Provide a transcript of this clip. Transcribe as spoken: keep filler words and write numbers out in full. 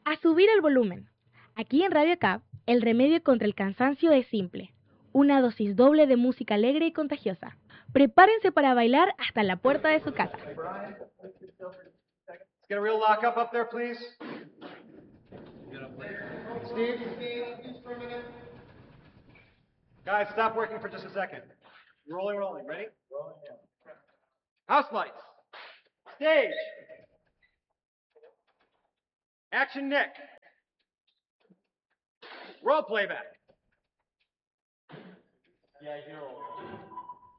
A subir el volumen. Aquí en Radio Cap, el remedio contra el cansancio es simple. Una dosis doble de música alegre y contagiosa. Prepárense para bailar hasta la puerta de su casa. Let's get a real lock up up there, please. Steve, Steve, for a minute. Guys, stop working for just a second. Rolling, rolling. Ready? Rolling. House lights. Stage. Action, Nick. Roll playback. Yeah, you're